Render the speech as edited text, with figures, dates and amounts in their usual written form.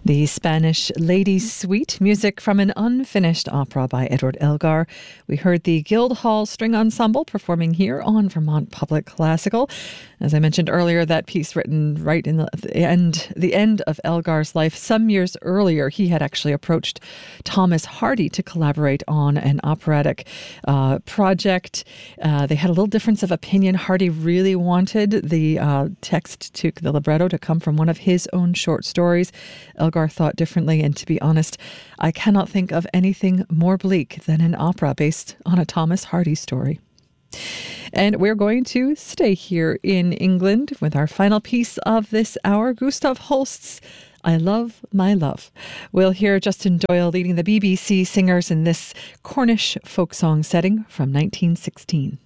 The Spanish Ladies' Suite, music from an unfinished opera by Edward Elgar. We heard the Guildhall String Ensemble performing here on Vermont Public Classical. As I mentioned earlier, that piece written right in the end of Elgar's life. Some years earlier, he had actually approached Thomas Hardy to collaborate on an operatic project. They had a little difference of opinion. Hardy really wanted the the libretto to come from one of his own short stories. Elgar thought differently, and to be honest, I cannot think of anything more bleak than an opera based on a Thomas Hardy story. And we're going to stay here in England with our final piece of this hour, Gustav Holst's I Love My Love. We'll hear Justin Doyle leading the BBC Singers in this Cornish folk song setting from 1916.